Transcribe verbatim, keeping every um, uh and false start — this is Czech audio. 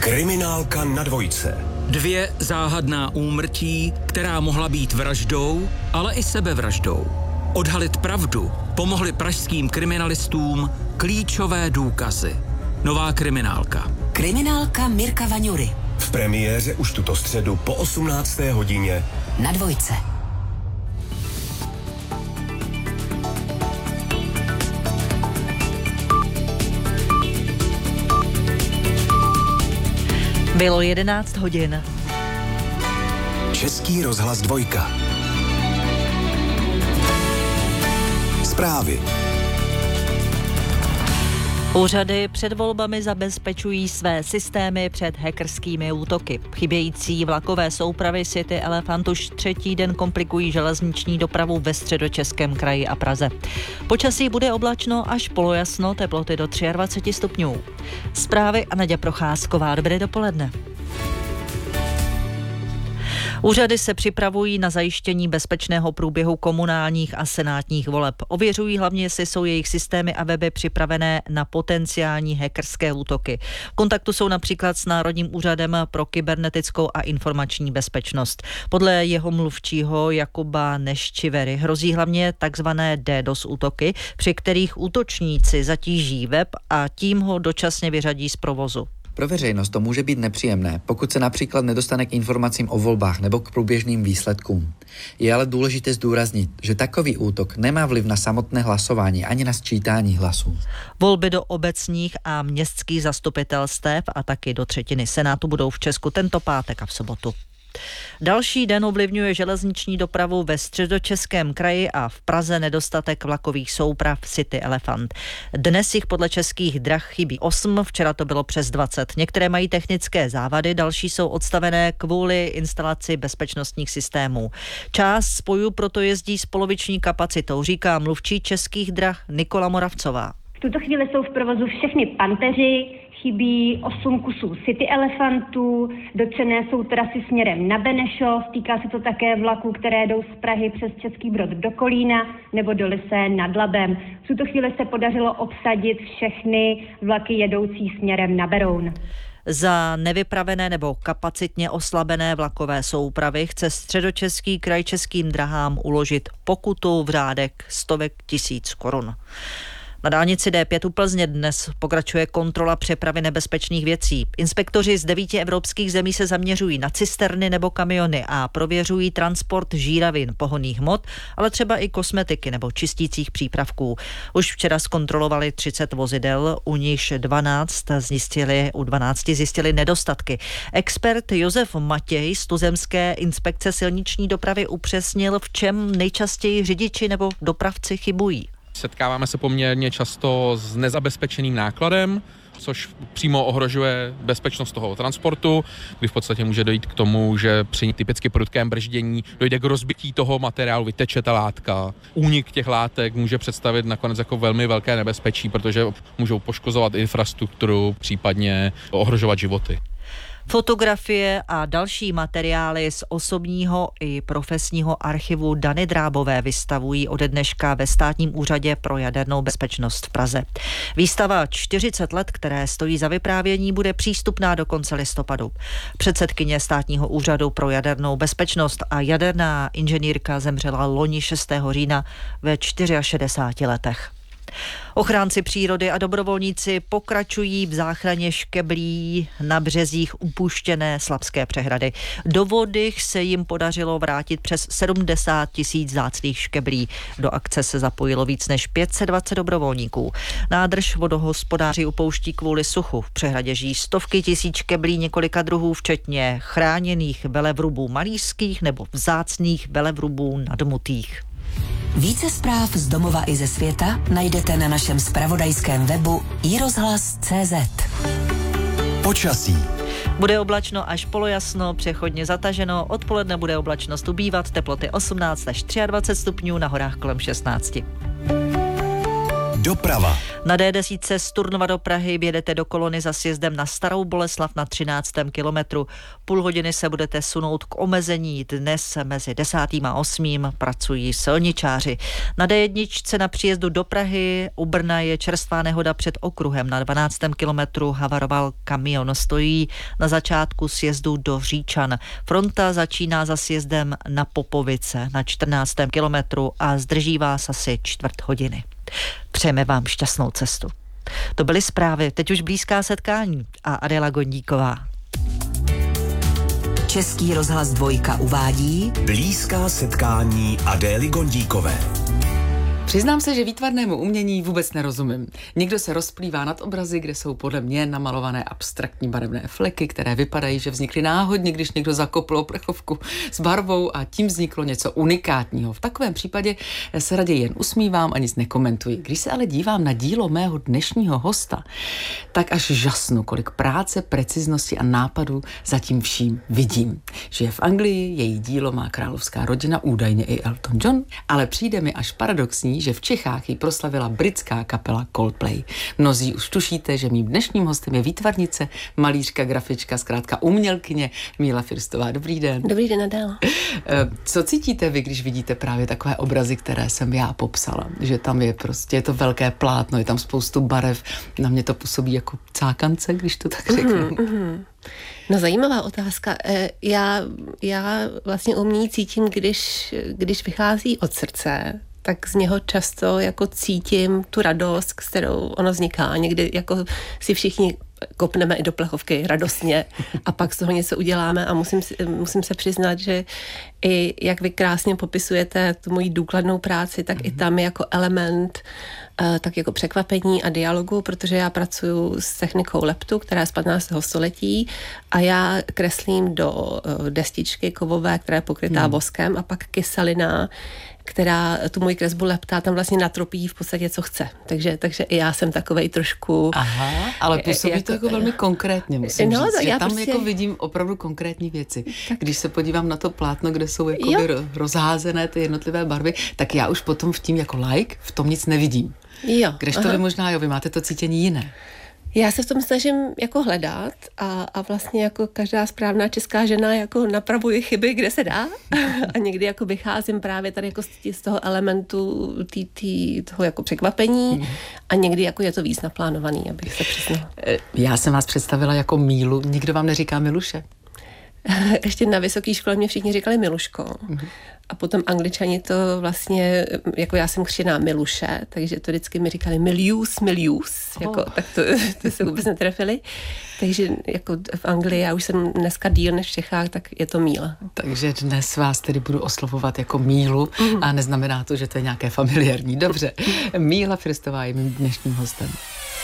Kriminálka na dvojce. Dvě záhadná úmrtí, která mohla být vraždou, ale i sebevraždou. Odhalit pravdu pomohly pražským kriminalistům klíčové důkazy. Nová kriminálka. Kriminálka Mirka Vaňury. V premiéře už tuto středu po osmnácté hodině na dvojce. Bylo jedenáct hodin. Český rozhlas dvojka. Zprávy. Úřady před volbami zabezpečují své systémy před hackerskými útoky. Chybějící vlakové soupravy City Elephant už třetí den komplikují železniční dopravu ve Středočeském kraji a Praze. Počasí bude oblačno až polojasno, teploty do dvacet tři stupňů. Zprávy a Naďa Procházková. Dobré dopoledne. Úřady se připravují na zajištění bezpečného průběhu komunálních a senátních voleb. Ověřují hlavně, jestli jsou jejich systémy a weby připravené na potenciální hackerské útoky. V kontaktu jsou například s Národním úřadem pro kybernetickou a informační bezpečnost. Podle jeho mluvčího Jakuba Neščivery hrozí hlavně takzvané DDoS útoky, při kterých útočníci zatíží web a tím ho dočasně vyřadí z provozu. Pro veřejnost to může být nepříjemné, pokud se například nedostane k informacím o volbách nebo k průběžným výsledkům. Je ale důležité zdůraznit, že takový útok nemá vliv na samotné hlasování ani na sčítání hlasů. Volby do obecních a městských zastupitelstev a taky do třetiny Senátu budou v Česku tento pátek a v sobotu. Další den ovlivňuje železniční dopravu ve Středočeském kraji a v Praze nedostatek vlakových souprav City Elephant. Dnes jich podle Českých drah chybí osm, včera to bylo přes dvacet. Některé mají technické závady, další jsou odstavené kvůli instalaci bezpečnostních systémů. Část spojů proto jezdí s poloviční kapacitou, říká mluvčí Českých drah Nikola Moravcová. V tuto chvíli jsou v provozu všechny Panteři, chybí osm kusů City Elefantů, dotčené jsou trasy směrem na Benešov, týká se to také vlaků, které jdou z Prahy přes Český Brod do Kolína nebo do Lysé nad Labem. V tuto chvíli se podařilo obsadit všechny vlaky jedoucí směrem na Beroun. Za nevypravené nebo kapacitně oslabené vlakové soupravy chce Středočeský kraj Českým drahám uložit pokutu v řádech stovek tisíc korun. Na dálnici D pět u Plzně dnes pokračuje kontrola přepravy nebezpečných věcí. Inspektoři z devíti evropských zemí se zaměřují na cisterny nebo kamiony a prověřují transport žíravin, pohonných hmot, ale třeba i kosmetiky nebo čistících přípravků. Už včera zkontrolovali třicet vozidel, u nichž dvanáct zjistili, u dvanácti zjistili nedostatky. Expert Josef Matěj z tuzemské inspekce silniční dopravy upřesnil, v čem nejčastěji řidiči nebo dopravci chybují. Setkáváme se poměrně často s nezabezpečeným nákladem, což přímo ohrožuje bezpečnost toho transportu, kdy v podstatě může dojít k tomu, že při typicky prudkém brždění dojde k rozbití toho materiálu, vyteče ta látka. Únik těch látek může představit nakonec jako velmi velké nebezpečí, protože můžou poškozovat infrastrukturu, případně ohrožovat životy. Fotografie a další materiály z osobního i profesního archivu Dany Drábové vystavují ode dneška ve Státním úřadě pro jadernou bezpečnost v Praze. Výstava čtyřicet let, které stojí za vyprávění, bude přístupná do konce listopadu. Předsedkyně Státního úřadu pro jadernou bezpečnost a jaderná inženýrka zemřela loni šestého října ve šedesáti čtyřech letech. Ochránci přírody a dobrovolníci pokračují v záchraně škeblí na březích upuštěné Slapské přehrady. Do vody se jim podařilo vrátit přes sedmdesát tisíc vzácných škeblí. Do akce se zapojilo víc než pět set dvacet dobrovolníků. Nádrž vodohospodáři upouští kvůli suchu. V přehradě žijí stovky tisíc škeblí několika druhů, včetně chráněných velevrubů malířských nebo vzácných velevrubů nadmutých. Více zpráv z domova i ze světa najdete na našem zpravodajském webu i rozhlas tečka cé zet. Počasí. Bude oblačno až polojasno, přechodně zataženo, odpoledne bude oblačnost ubývat, teploty osmnáct až dvacet tři stupňů, na horách kolem šestnáct. Doprava. Na D deset z Turnova do Prahy jedete do kolony za sjezdem na Starou Boleslav na třináctém kilometru. Půl hodiny se budete sunout k omezení. Dnes mezi desátým a osmým pracují silničáři. Na D jedna na příjezdu do Prahy u Brna je čerstvá nehoda před okruhem. Na dvanáctém kilometru havaroval kamion. Stojí na začátku sjezdu do Říčan. Fronta začíná za sjezdem na Popovice na čtrnáctém kilometru a zdrží vás asi čtvrt hodiny. Přejeme vám šťastnou cestu. To byly zprávy, teď už blízká setkání a Adela Gondíková. Český rozhlas Dvojka uvádí Blízká setkání Adély Gondíkové. Přiznám se, že výtvarnému umění vůbec nerozumím. Někdo se rozplývá nad obrazy, kde jsou podle mě namalované abstraktní barevné fleky, které vypadají, že vznikly náhodně, když někdo zakopl plechovku s barvou a tím vzniklo něco unikátního. V takovém případě se raději jen usmívám a nic nekomentuji. Když se ale dívám na dílo mého dnešního hosta, tak až žasnu, kolik práce, preciznosti a nápadů za tím vším vidím. Žije v Anglii, její dílo má královská rodina, údajně i Elton John, ale přijde mi až paradoxní, že v Čechách ji proslavila britská kapela Coldplay. Mnozí už tušíte, že mým dnešním hostem je výtvarnice, malířka, grafička, zkrátka umělkyně Míla Firstová. Dobrý den. Dobrý den, Adéla. Co cítíte vy, když vidíte právě takové obrazy, které jsem já popsala? Že tam je prostě, je to velké plátno, je tam spoustu barev, na mě to působí jako cákance, když to tak řeknu. Mm-hmm. No, zajímavá otázka. Já, já vlastně umění cítím, když, když vychází od srdce, tak z něho často jako cítím tu radost, s kterou ono vzniká. Někdy jako si všichni kopneme i do plechovky radostně a pak z toho něco uděláme a musím, musím se přiznat, že i jak vy krásně popisujete tu moji důkladnou práci, tak mm-hmm. i tam je jako element tak jako překvapení a dialogu, protože já pracuji s technikou leptu, která je z patnáctého století a já kreslím do destičky kovové, která je pokrytá mm. voskem a pak kyselina, která tu moji kresbu leptá, tam vlastně natropí v podstatě, co chce. Takže, takže i já jsem takovej trošku... Aha, ale působí jako, to jako velmi konkrétně, musím no, říct, že tam prostě... jako vidím opravdu konkrétní věci. Tak. Když se podívám na to plátno, kde jsou jako rozházené ty jednotlivé barvy, tak já už potom v tím jako like v tom nic nevidím. Jo. Kdežto vy možná, jo, vy máte to cítění jiné. Já se v tom snažím jako hledat a, a vlastně jako každá správná česká žena jako napravuje chyby, kde se dá a někdy jako vycházím právě tady jako z toho elementu tý, tý, toho jako překvapení a někdy jako je to víc naplánovaný, abych se přiznala. Já jsem vás představila jako Mílu, nikdo vám neříká Miluše? Ještě na vysoké škole mě všichni říkali Miluško. Mm-hmm. A potom Angličani to vlastně, jako já jsem křtěná Miluše, takže to vždycky mi říkali Milius, Milius, oh. jako, tak to, to se vůbec netrefili. Takže jako v Anglii, já už jsem dneska díl než v Čechách, tak je to Míla. Takže dnes vás tedy budu oslovovat jako Mílu mm. a neznamená to, že to je nějaké familiární. Dobře, Míla Firstová je mým dnešním hostem.